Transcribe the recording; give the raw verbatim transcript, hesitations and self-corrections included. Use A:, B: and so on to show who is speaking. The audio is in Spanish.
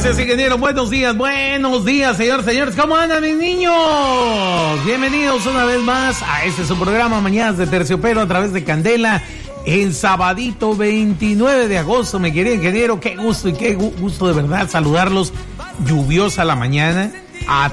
A: Gracias, ingeniero. Buenos días, buenos días, señores, señores. ¿Cómo andan, mis niños? Bienvenidos una vez más a este su programa Mañanas de Terciopelo a través de Candela. El sabadito veintinueve de agosto, mi querido ingeniero. Qué gusto y qué gusto de verdad saludarlos. Lluviosa la mañana. A